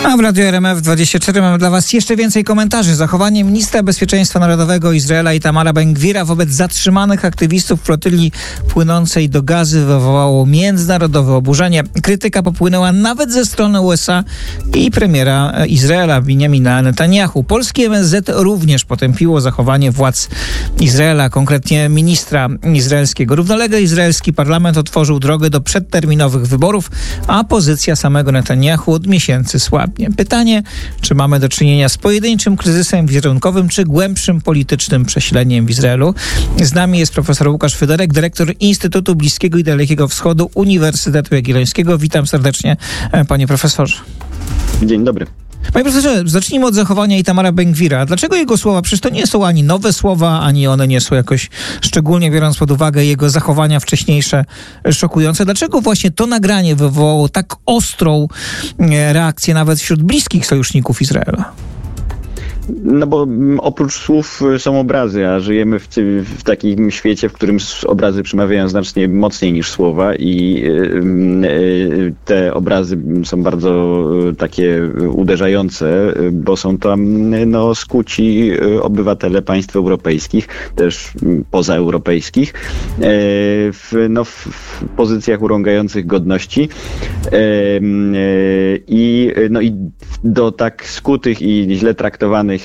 A w Radiu RMF24 mamy dla Was jeszcze więcej komentarzy. Zachowanie ministra bezpieczeństwa narodowego Izraela Itamara Ben-Gvira wobec zatrzymanych aktywistów flotyli płynącej do Gazy wywołało międzynarodowe oburzenie. Krytyka popłynęła nawet ze strony USA i premiera Izraela Benjamina Netanjahu. Polskie MSZ również potępiło zachowanie władz Izraela, konkretnie ministra izraelskiego. Równolegle izraelski parlament otworzył drogę do przedterminowych wyborów, a pozycja samego Netanjahu od miesięcy słabnie. Pytanie, czy mamy do czynienia z pojedynczym kryzysem wizerunkowym, czy głębszym politycznym prześleniem w Izraelu? Z nami jest profesor Łukasz Fyderek, dyrektor Instytutu Bliskiego i Dalekiego Wschodu Uniwersytetu Jagiellońskiego. Witam serdecznie, panie profesorze. Dzień dobry. Panie profesorze, zacznijmy od zachowania Itamara Ben-Gvira. Dlaczego jego słowa, przecież to nie są ani nowe słowa, ani one nie są jakoś, szczególnie biorąc pod uwagę jego zachowania wcześniejsze, szokujące. Dlaczego właśnie to nagranie wywołało tak ostrą reakcję nawet wśród bliskich sojuszników Izraela? No bo oprócz słów są obrazy, a żyjemy w takim świecie, w którym obrazy przemawiają znacznie mocniej niż słowa i te obrazy są bardzo takie uderzające, bo są tam skuci obywatele państw europejskich, też pozaeuropejskich, w pozycjach urągających godności i do tak skutych i źle traktowanych,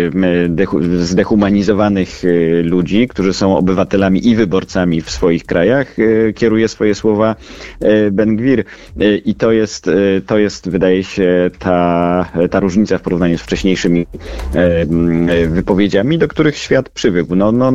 zdehumanizowanych ludzi, którzy są obywatelami i wyborcami w swoich krajach, kieruje swoje słowa Ben-Gvir. I to jest, wydaje się, ta różnica w porównaniu z wcześniejszymi wypowiedziami, do których świat przywykł.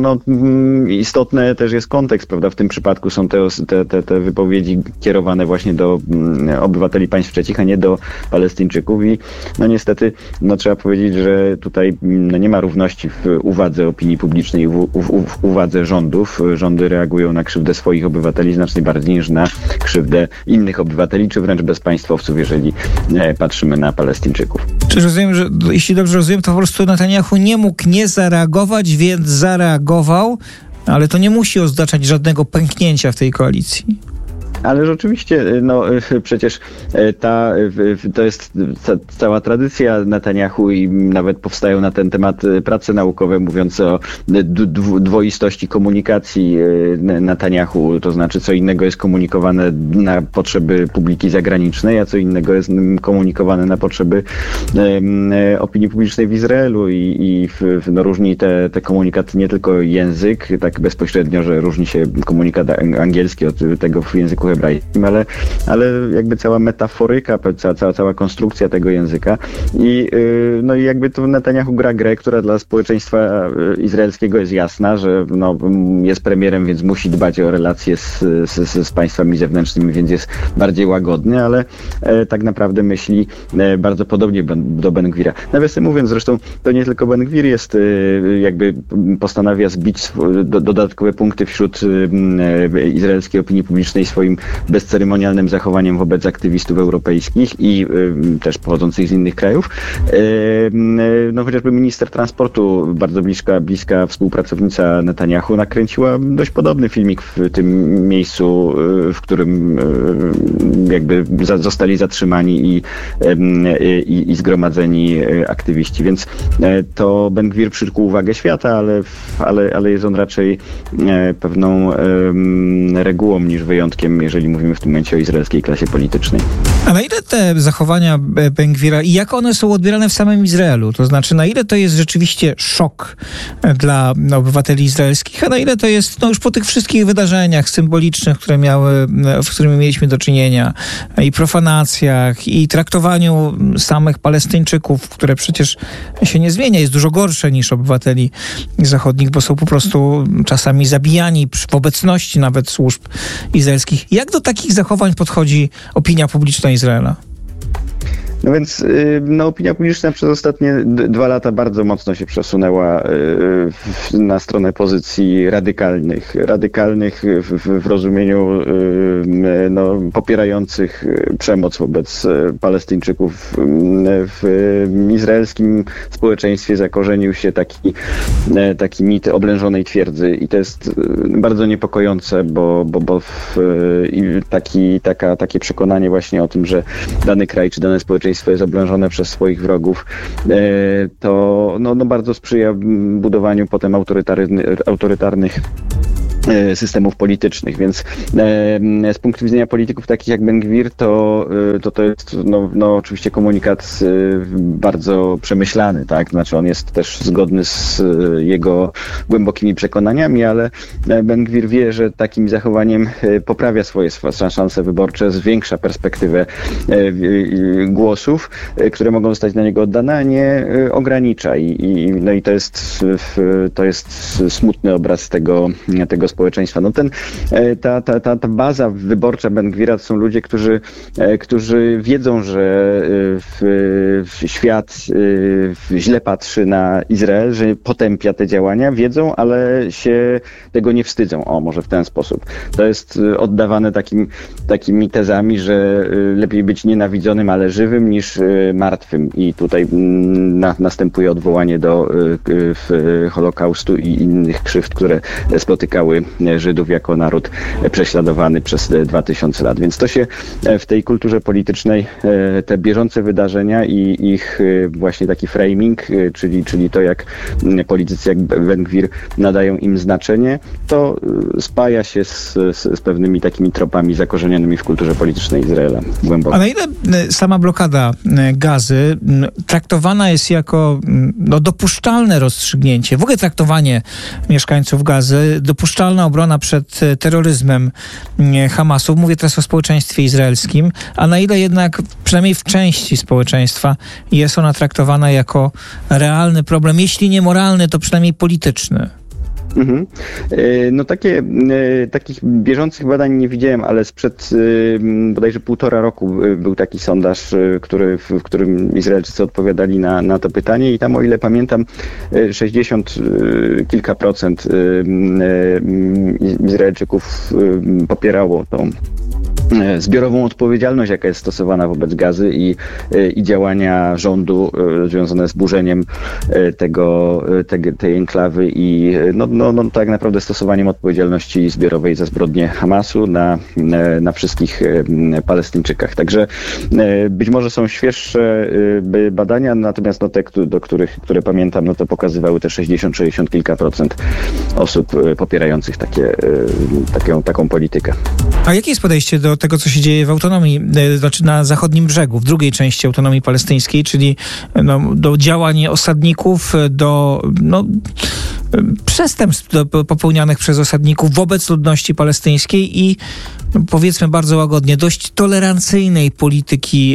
Istotny też jest kontekst, prawda? W tym przypadku są te wypowiedzi kierowane właśnie do obywateli państw trzecich, a nie do Palestyńczyków i niestety trzeba powiedzieć, że tutaj nie ma równości w uwadze opinii publicznej, w uwadze rządów. Rządy reagują na krzywdę swoich obywateli znacznie bardziej niż na krzywdę innych obywateli, czy wręcz bezpaństwowców, jeżeli patrzymy na Palestyńczyków. Czy rozumiem, że jeśli dobrze rozumiem, to po prostu Netanjahu nie mógł nie zareagować, więc zareagował, ale to nie musi oznaczać żadnego pęknięcia w tej koalicji. Ale rzeczywiście, przecież to jest cała tradycja Netanjahu i nawet powstają na ten temat prace naukowe mówiące o dwoistości komunikacji Netanjahu, to znaczy co innego jest komunikowane na potrzeby publiki zagranicznej, a co innego jest komunikowane na potrzeby opinii publicznej w Izraelu i różni te komunikaty, nie tylko język, tak bezpośrednio, że różni się komunikat angielski od tego w języku hebrajskim, ale jakby cała metaforyka, cała konstrukcja tego języka i jakby to Netanjahu gra grę, która dla społeczeństwa izraelskiego jest jasna, że jest premierem, więc musi dbać o relacje z państwami zewnętrznymi, więc jest bardziej łagodny, ale tak naprawdę myśli bardzo podobnie do Ben-Gvira. Nawiasem mówiąc, zresztą to nie tylko Ben-Gvir jest postanawia zbić dodatkowe punkty wśród izraelskiej opinii publicznej swoim bezceremonialnym zachowaniem wobec aktywistów europejskich i też pochodzących z innych krajów. Chociażby minister transportu, bardzo bliska współpracownica Netanjahu, nakręciła dość podobny filmik w tym miejscu, w którym jakby zostali zatrzymani i zgromadzeni aktywiści. Więc to Ben-Gvir przykuł uwagę świata, ale jest on raczej pewną regułą niż wyjątkiem, jeżeli mówimy w tym momencie o izraelskiej klasie politycznej. A na ile te zachowania Ben-Gvira i jak one są odbierane w samym Izraelu? To znaczy, na ile to jest rzeczywiście szok dla obywateli izraelskich, a na ile to jest już po tych wszystkich wydarzeniach symbolicznych, z którymi mieliśmy do czynienia, i profanacjach, i traktowaniu samych Palestyńczyków, które przecież się nie zmienia, jest dużo gorsze niż obywateli zachodnich, bo są po prostu czasami zabijani w obecności nawet służb izraelskich. Jak do takich zachowań podchodzi opinia publiczna Izraela? No więc opinia publiczna przez ostatnie 2 lata bardzo mocno się przesunęła na stronę pozycji radykalnych w rozumieniu popierających przemoc wobec Palestyńczyków. W izraelskim społeczeństwie zakorzenił się taki mit oblężonej twierdzy i to jest bardzo niepokojące, bo takie przekonanie właśnie o tym, że dany kraj czy dane społeczeństwo społeczeństwo jest oblężone przez swoich wrogów, to bardzo sprzyja budowaniu potem autorytarnych systemów politycznych, więc z punktu widzenia polityków takich jak Ben-Gvir to jest oczywiście komunikat bardzo przemyślany, tak? Znaczy on jest też zgodny z jego głębokimi przekonaniami, ale Ben-Gvir wie, że takim zachowaniem poprawia swoje szanse wyborcze, zwiększa perspektywę głosów, które mogą zostać na niego oddane, a nie ogranicza i to jest smutny obraz tego społeczeństwa. Ta baza wyborcza Ben-Gvira to są ludzie, którzy wiedzą, że świat źle patrzy na Izrael, że potępia te działania, wiedzą, ale się tego nie wstydzą. Może w ten sposób. To jest oddawane takimi tezami, że lepiej być nienawidzonym, ale żywym niż martwym. I tutaj następuje odwołanie do Holokaustu i innych krzywd, które spotykały Żydów jako naród prześladowany przez 2000 lat. Więc to się w tej kulturze politycznej, te bieżące wydarzenia i ich właśnie taki framing, czyli to, jak politycy jak Ben-Gvir nadają im znaczenie, to spaja się z pewnymi takimi tropami zakorzenionymi w kulturze politycznej Izraela głęboko. A na ile sama blokada Gazy traktowana jest jako dopuszczalne rozstrzygnięcie, w ogóle traktowanie mieszkańców Gazy, dopuszczalna obrona przed terroryzmem Hamasu, mówię teraz o społeczeństwie izraelskim, a na ile jednak, przynajmniej w części społeczeństwa, jest ona traktowana jako realny problem, jeśli nie moralny, to przynajmniej polityczny? Takich bieżących badań nie widziałem, ale sprzed bodajże 1,5 roku był taki sondaż, w którym Izraelczycy odpowiadali na to pytanie i tam, o ile pamiętam, 60 kilka procent Izraelczyków popierało tą zbiorową odpowiedzialność, jaka jest stosowana wobec Gazy i działania rządu związane z burzeniem tej enklawy i tak naprawdę stosowaniem odpowiedzialności zbiorowej za zbrodnie Hamasu na wszystkich Palestyńczykach. Także być może są świeższe badania, natomiast te, które pamiętam, to pokazywały te 60 kilka procent osób popierających taką politykę. A jakie jest podejście do tego, co się dzieje w autonomii, znaczy na zachodnim brzegu, w drugiej części autonomii palestyńskiej, czyli do działań osadników, do przestępstw popełnianych przez osadników wobec ludności palestyńskiej i powiedzmy bardzo łagodnie, dość tolerancyjnej polityki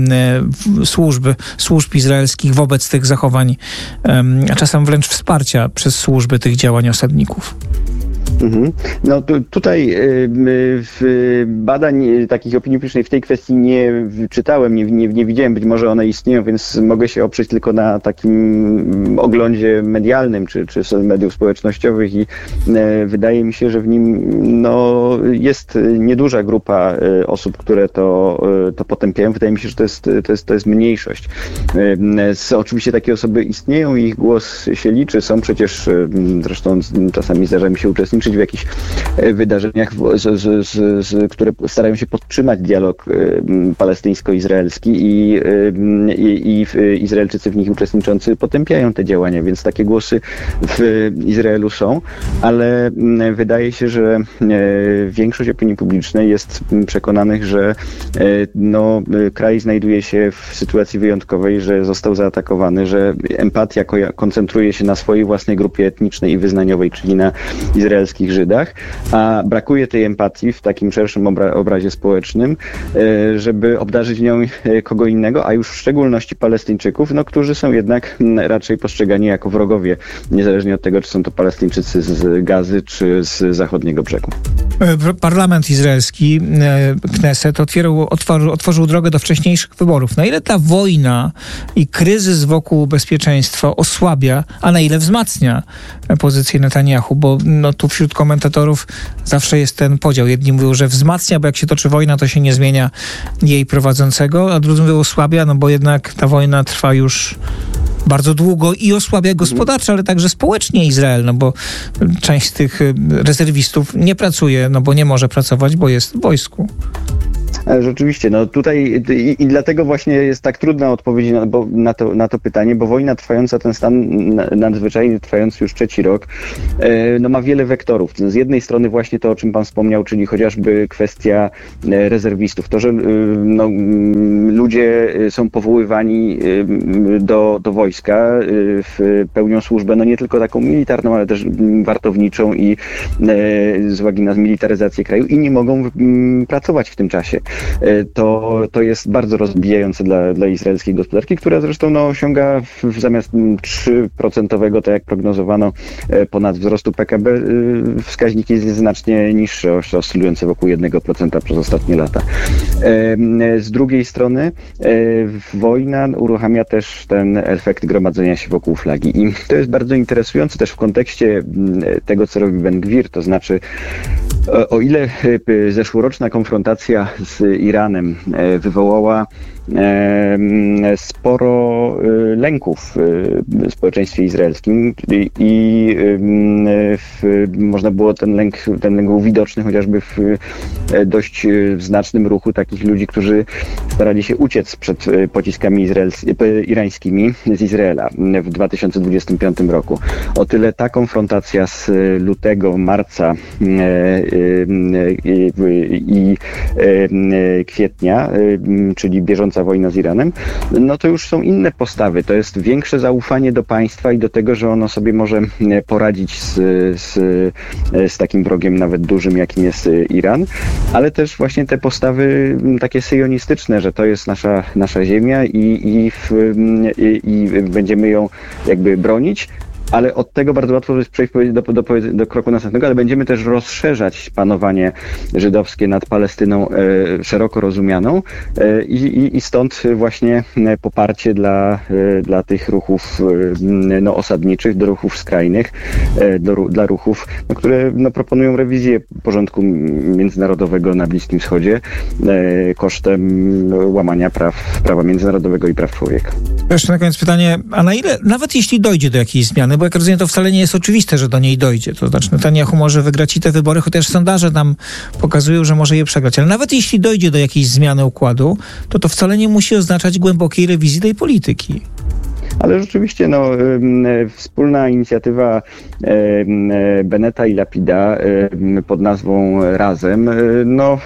służb izraelskich wobec tych zachowań, a czasem wręcz wsparcia przez służby tych działań osadników? Tutaj badań takich opinii publicznej w tej kwestii nie czytałem, nie widziałem, być może one istnieją, więc mogę się oprzeć tylko na takim oglądzie medialnym czy mediów społecznościowych i wydaje mi się, że w nim jest nieduża grupa osób, które to potępiają. Wydaje mi się, że to jest mniejszość. Oczywiście takie osoby istnieją i ich głos się liczy. Są przecież, zresztą czasami zdarza mi się uczestniczyć w jakichś wydarzeniach, które starają się podtrzymać dialog palestyńsko-izraelski i Izraelczycy w nich uczestniczący potępiają te działania, więc takie głosy w Izraelu są, ale wydaje się, że większość opinii publicznej jest przekonanych, że kraj znajduje się w sytuacji wyjątkowej, że został zaatakowany, że empatia koncentruje się na swojej własnej grupie etnicznej i wyznaniowej, czyli na izraelskich Żydach, a brakuje tej empatii w takim szerszym obrazie społecznym, żeby obdarzyć nią kogo innego, a już w szczególności Palestyńczyków, którzy są jednak raczej postrzegani jako wrogowie, niezależnie od tego, czy są to Palestyńczycy z Gazy, czy z zachodniego brzegu. Parlament izraelski, Kneset, otworzył drogę do wcześniejszych wyborów. Na ile ta wojna i kryzys wokół bezpieczeństwa osłabia, a na ile wzmacnia pozycję Netanjahu? Bo tu wśród komentatorów zawsze jest ten podział. Jedni mówią, że wzmacnia, bo jak się toczy wojna, to się nie zmienia jej prowadzącego, a drudzy mówią, osłabia, bo jednak ta wojna trwa już bardzo długo i osłabia gospodarczo, ale także społecznie Izrael, bo część z tych rezerwistów nie pracuje, bo nie może pracować, bo jest w wojsku. Rzeczywiście, no tutaj i dlatego właśnie jest tak trudna odpowiedź na to pytanie, bo wojna trwająca, ten stan nadzwyczajny trwający już 3. rok, no ma wiele wektorów. Z jednej strony właśnie to, o czym pan wspomniał, czyli chociażby kwestia rezerwistów. To, że no, ludzie są powoływani do wojska, pełnią służbę no nie tylko taką militarną, ale też wartowniczą i z uwagi na zmilitaryzację kraju i nie mogą pracować w tym czasie. To jest bardzo rozbijające dla izraelskiej gospodarki, która zresztą no, osiąga zamiast 3%, tak jak prognozowano, ponad wzrostu PKB, wskaźnik jest znacznie niższy, oscylujący wokół 1% przez ostatnie lata. Z drugiej strony wojna uruchamia też ten efekt gromadzenia się wokół flagi i to jest bardzo interesujące też w kontekście tego, co robi Ben Gvir, to znaczy o ile zeszłoroczna konfrontacja z Iranem wywołała sporo lęków w społeczeństwie izraelskim i można było ten lęk był widoczny chociażby w dość znacznym ruchu takich ludzi, którzy starali się uciec przed pociskami irańskimi z Izraela w 2025 roku. O tyle ta konfrontacja z lutego, marca i kwietnia, czyli bieżąca wojna z Iranem, no to już są inne postawy. To jest większe zaufanie do państwa i do tego, że ono sobie może poradzić z takim wrogiem nawet dużym, jakim jest Iran, ale też właśnie te postawy takie syjonistyczne, że to jest nasza ziemia i będziemy ją jakby bronić. Ale od tego bardzo łatwo jest przejść do kroku następnego, ale będziemy też rozszerzać panowanie żydowskie nad Palestyną szeroko rozumianą i stąd właśnie poparcie dla tych ruchów no, osadniczych, do ruchów skrajnych, dla ruchów, no, które no, proponują rewizję porządku międzynarodowego na Bliskim Wschodzie kosztem łamania prawa międzynarodowego i praw człowieka. Jeszcze na koniec pytanie, a na ile, nawet jeśli dojdzie do jakiejś zmiany, bo jak rozumiem, to wcale nie jest oczywiste, że do niej dojdzie. To znaczy Netanyahu może wygrać i te wybory, chociaż sondaże nam pokazują, że może je przegrać. Ale nawet jeśli dojdzie do jakiejś zmiany układu, to wcale nie musi oznaczać głębokiej rewizji tej polityki. Ale rzeczywiście no, wspólna inicjatywa Bennetta i Lapida pod nazwą Razem no,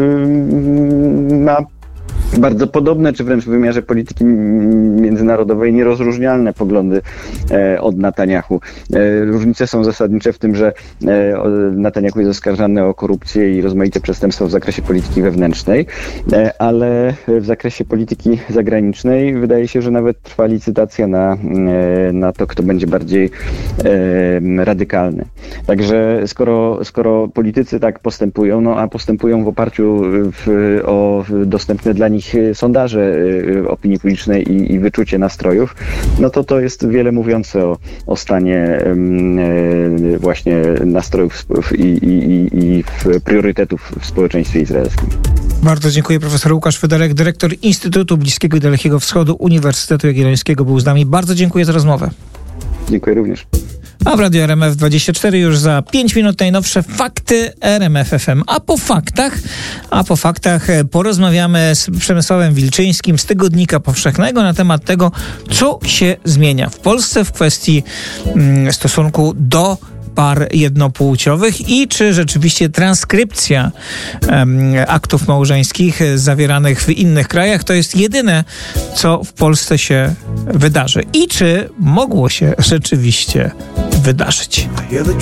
ma bardzo podobne, czy wręcz w wymiarze polityki międzynarodowej nierozróżnialne poglądy od Netanyahu. Różnice są zasadnicze w tym, że Netanyahu jest oskarżany o korupcję i rozmaite przestępstwa w zakresie polityki wewnętrznej, ale w zakresie polityki zagranicznej wydaje się, że nawet trwa licytacja na to, kto będzie bardziej radykalny. Także skoro politycy tak postępują, no a postępują w oparciu o dostępne dla nich sondaże opinii publicznej i wyczucie nastrojów, no to jest wiele mówiące o stanie właśnie nastrojów i priorytetów w społeczeństwie izraelskim. Bardzo dziękuję. Profesor Łukasz Fryderek, dyrektor Instytutu Bliskiego i Dalekiego Wschodu Uniwersytetu Jagiellońskiego, był z nami. Bardzo dziękuję za rozmowę. Dziękuję również. A w Radio RMF24 już za 5 minut najnowsze fakty RMF FM. A po faktach porozmawiamy z Przemysławem Wilczyńskim z Tygodnika Powszechnego na temat tego, co się zmienia w Polsce w kwestii stosunku do par jednopłciowych i czy rzeczywiście transkrypcja aktów małżeńskich zawieranych w innych krajach to jest jedyne, co w Polsce się wydarzy i czy mogło się rzeczywiście wydarzyć.